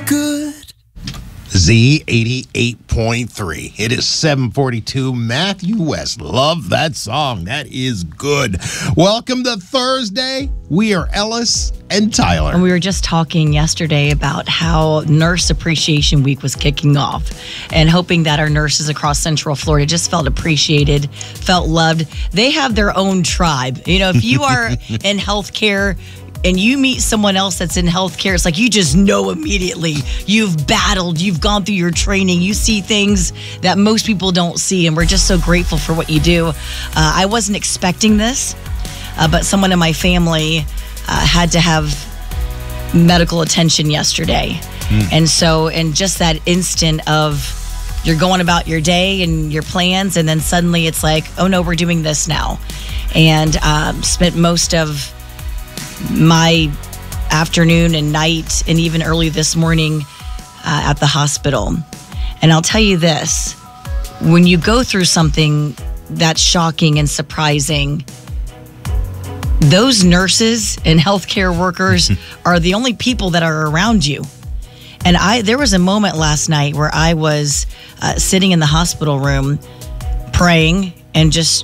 good. Z88.3. It is 7:42. Matthew West. Love that song. That is good. Welcome to Thursday. We are Ellis and Tyler. And we were just talking yesterday about how Nurse Appreciation Week was kicking off and hoping that our nurses across Central Florida just felt appreciated, felt loved. They have their own tribe. You know, if you are in healthcare and you meet someone else that's in healthcare, it's like you just know immediately. You've battled, you've gone through your training, you see things that most people don't see, and we're just so grateful for what you do. I wasn't expecting this, but someone in my family had to have medical attention yesterday. And so in just that instant of you're going about your day and your plans, and then suddenly it's like, oh no, we're doing this now. And spent most of my afternoon and night and even early this morning at the hospital. And I'll tell you this, when you go through something that's shocking and surprising, those nurses and healthcare workers are the only people that are around you. And there was a moment last night where I was sitting in the hospital room praying and just,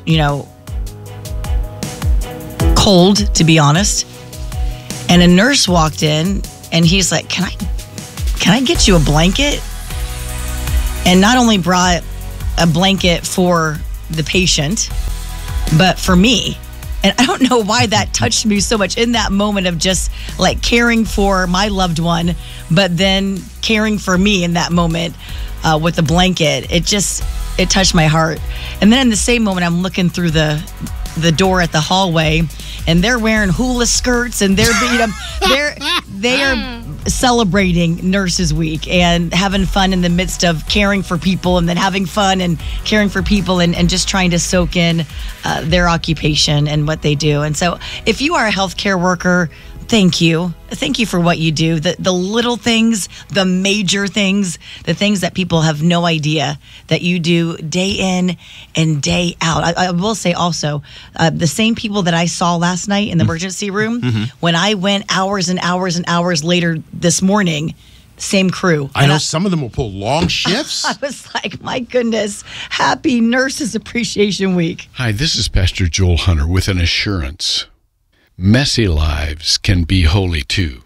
cold, to be honest. And a nurse walked in and he's like, can I get you a blanket? And not only brought a blanket for the patient, but for me. And I don't know why that touched me so much in that moment of just like caring for my loved one, but then caring for me in that moment with the blanket. It touched my heart. And then in the same moment, I'm looking through the door at the hallway, and they're wearing hula skirts, and they are celebrating Nurses Week and having fun in the midst of caring for people, and then having fun and caring for people, and just trying to soak in their occupation and what they do. And so if you are a healthcare worker, thank you. Thank you for what you do. The little things, the major things, the things that people have no idea that you do day in and day out. I will say also, the same people that I saw last night in the emergency room, when I went hours and hours and hours later this morning, same crew. I know some of them will pull long shifts. I was like, my goodness, happy Nurses Appreciation Week. Hi, this is Pastor Joel Hunter with an assurance. Messy lives can be holy too.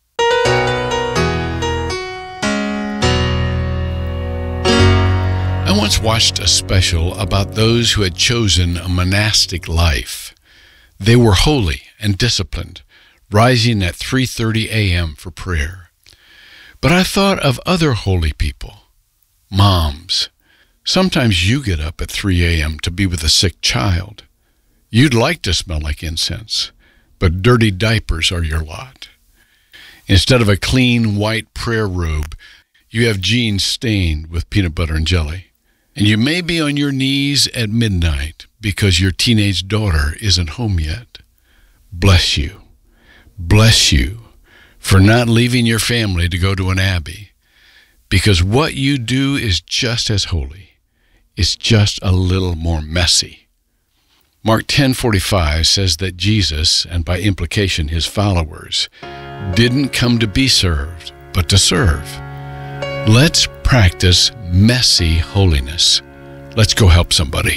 I once watched a special about those who had chosen a monastic life. They were holy and disciplined, rising at 3:30 a.m. for prayer. But I thought of other holy people, moms. Sometimes you get up at 3 a.m. to be with a sick child. You'd like to smell like incense, but dirty diapers are your lot. Instead of a clean white prayer robe, you have jeans stained with peanut butter and jelly. And you may be on your knees at midnight because your teenage daughter isn't home yet. Bless you. Bless you for not leaving your family to go to an abbey, because what you do is just as holy. It's just a little more messy. Mark 10:45 says that Jesus, and by implication his followers, didn't come to be served, but to serve. Let's practice messy holiness. Let's go help somebody.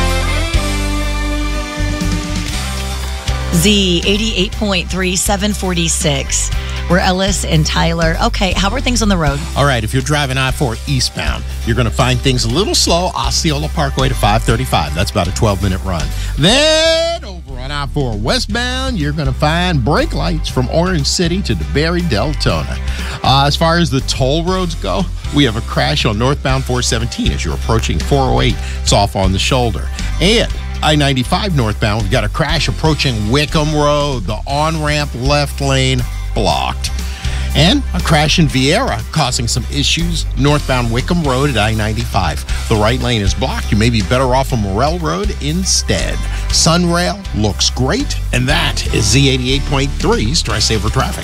Z88.3, 746. We're Ellis and Tyler. Okay, how are things on the road? All right, if you're driving I-4 eastbound, you're going to find things a little slow. Osceola Parkway to 535. That's about a 12-minute run. Then over on I-4 westbound, you're going to find brake lights from Orange City to DeBerry Deltona. As far as the toll roads go, we have a crash on northbound 417 as you're approaching 408. It's off on the shoulder. And I-95 northbound, we've got a crash approaching Wickham Road. The on-ramp left lane blocked. And a crash in Vieira causing some issues northbound Wickham Road at I-95. The right lane is blocked. You may be better off on Morrell Road instead. Sunrail looks great. And that is Z88.3's Drive Saver Traffic.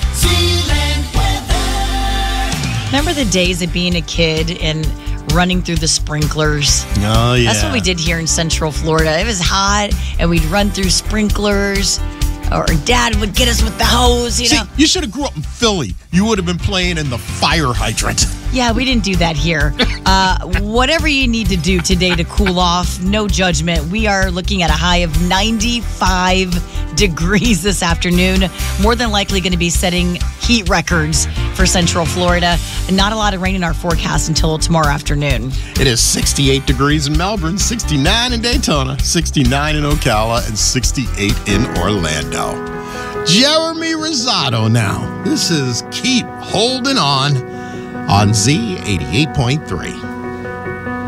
Remember the days of being a kid and running through the sprinklers? Oh, yeah. That's what we did here in Central Florida. It was hot, and we'd run through sprinklers. or Dad would get us with the hose, you know. See, you should have grew up in Philly. You would have been playing in the fire hydrant. Yeah, we didn't do that here. Whatever you need to do today to cool off, no judgment. We are looking at a high of 95 degrees this afternoon. More than likely going to be setting heat records for Central Florida. Not a lot of rain in our forecast until tomorrow afternoon. It is 68 degrees in Melbourne, 69 in Daytona, 69 in Ocala, and 68 in Orlando. Jeremy Rosado now. This is Keep Holding On Z 88.3.